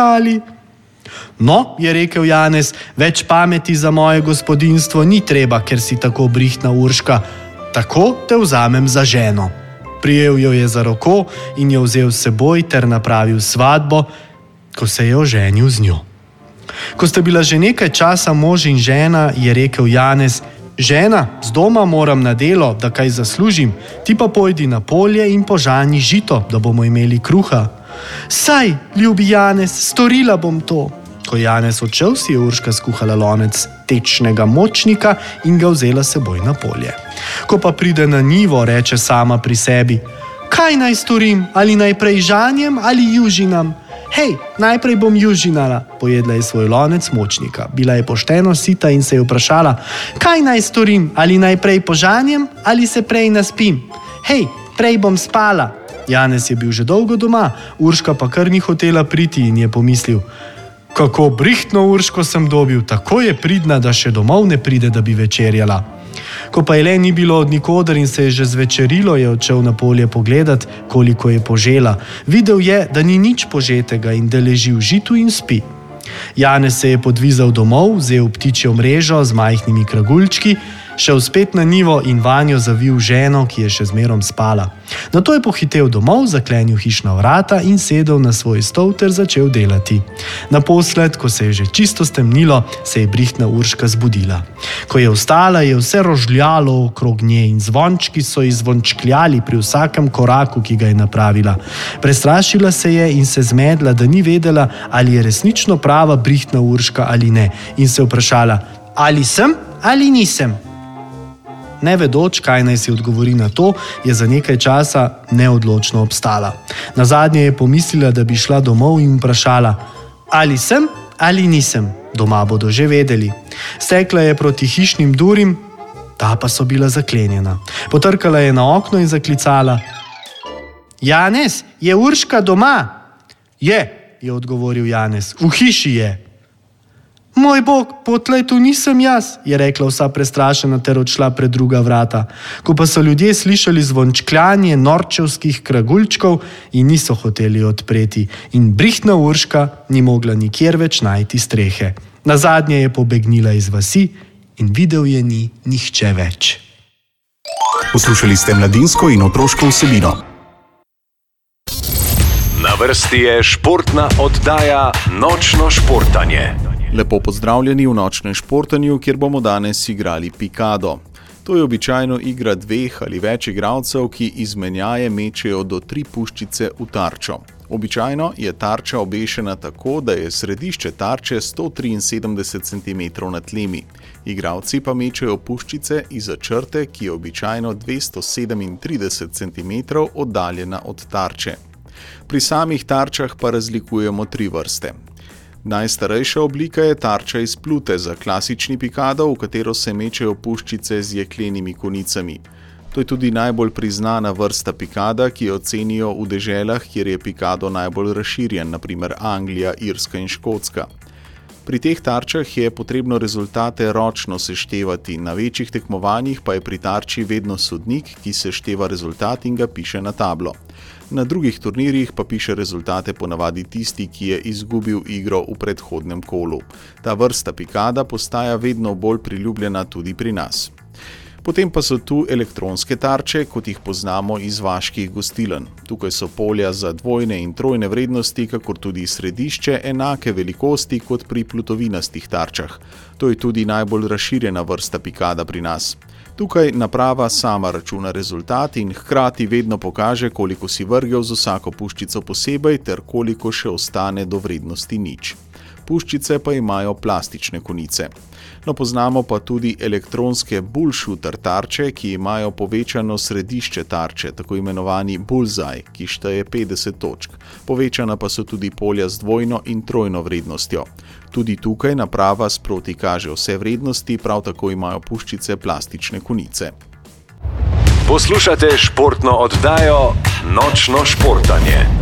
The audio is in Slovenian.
čakali. No, je rekel Janez, več pameti za moje gospodinjstvo ni treba, ker si tako brihtna Urška. Tako te vzamem za ženo. Prijel jo je za roko in jo vzel s seboj ter napravil svatbo, ko se je oženil z njo. Ko sta bila že nekaj časa mož in žena, je rekel Janez, žena, z doma moram na delo, da kaj zaslužim, ti pa pojdi na polje in požani žito, da bomo imeli kruha. Saj, ljubi Janez, storila bom to. Ko je Janez odšel, si je Urška skuhala lonec tečnega močnika in ga vzela seboj na polje. Ko pa pride na njivo, reče sama pri sebi, kaj naj storim, ali najprej žanjem ali južinam? Hej, najprej bom južinala. Pojedla je svoj lonec močnika. Bila je pošteno sita in se je vprašala, kaj naj storim, ali najprej požanjem ali se prej naspim? Hej, prej bom spala. Janez je bil že dolgo doma, Urška pa kar ni hotela priti in je pomislil, kako brihtno Urško sem dobil, tako je pridna, da še domov ne pride, da bi večerjala. Ko pa je le ni bilo od nikoder in se je že zvečerilo, je odšel na polje pogledat, koliko je požela. Videl je, da ni nič požetega in da leži v žitu in spi. Janez se je podvizal domov, vzel ptičjo mrežo z majhnimi kraguljčki, šel spet na njivo in vanjo zavil ženo, ki je še zmerom spala. Nato je pohitel domov, zaklenil hišna vrata in sedel na svoj stol ter začel delati. Naposled, ko se je že čisto stemnilo, se je brihtna Urška zbudila. Ko je vstala, je vse rožljalo okrog nje in zvončki so ji zvončkljali pri vsakem koraku, ki ga je napravila. Prestrašila se je in se zmedla, da ni vedela, ali je resnično prava brihtna Urška ali ne, in se vprašala, ali sem ali nisem. Ne vedoč, kaj naj si odgovori na to, je za nekaj časa neodločno obstala. Nazadnje je pomislila, da bi šla domov in vprašala, ali sem ali nisem, doma bodo že vedeli. Stekla je proti hišnim durim, ta pa so bila zaklenjena. Potrkala je na okno in zaklicala, Janez, je Urška doma? Je odgovoril Janez, v hiši je. Moj bog, potlej tu nisem jaz, je rekla vsa prestrašena ter odšla pred druga vrata. Ko pa so ljudje slišali zvončkljanje norčevskih kraguljčkov in niso hoteli odpreti in brihtna Urška ni mogla nikjer več najti strehe. Nazadnje je pobegnila iz vasi in videl je ni nihče več. Poslušali ste mladinsko in otroško vsebino. Na vrsti je športna oddaja Nočno športanje. Lepo pozdravljeni v Nočnem športanju, kjer bomo danes igrali pikado. To je običajno igra dveh ali več igralcev, ki izmenjaje mečejo do 3 puščice v tarčo. Običajno je tarča obešena tako, da je središče tarče 173 cm nad tlemi. Igralci pa mečejo puščice izza črte, ki je običajno 237 cm oddaljena od tarče. Pri samih tarčah pa razlikujemo 3 vrste. Najstarejša oblika je tarča iz plute za klasični pikado, v katero se mečejo puščice z jeklenimi konicami. To je tudi najbolj priznana vrsta pikada, ki jo cenijo v deželah, kjer je pikado najbolj razširjen, naprimer Anglija, Irska in Škotska. Pri teh tarčah je potrebno rezultate ročno seštevati, na večjih tekmovanjih pa je pri tarči vedno sodnik, ki sešteva rezultat in ga piše na tablo. Na drugih turnirjih pa piše rezultate ponavadi tisti, ki je izgubil igro v predhodnem kolu. Ta vrsta pikada postaja vedno bolj priljubljena tudi pri nas. Potem pa so tu elektronske tarče, kot jih poznamo iz vaških gostilen. Tukaj so polja za dvojne in trojne vrednosti, kakor tudi središče enake velikosti kot pri plutovinastih tarčah. To je tudi najbolj razširjena vrsta pikada pri nas. Tukaj naprava sama računa rezultat in hkrati vedno pokaže, koliko si vrgel z vsako puščico posebej ter koliko še ostane do vrednosti nič. Puščice pa imajo plastične konice. No, poznamo pa tudi elektronske bullshooter tarče, ki imajo povečano središče tarče, tako imenovani bullseye, ki šteje 50 točk. Povečana pa so tudi polja z dvojno in trojno vrednostjo. Tudi tukaj naprava sproti kaže vse vrednosti, prav tako imajo puščice plastične konice. Poslušate športno oddajo Nočno športanje.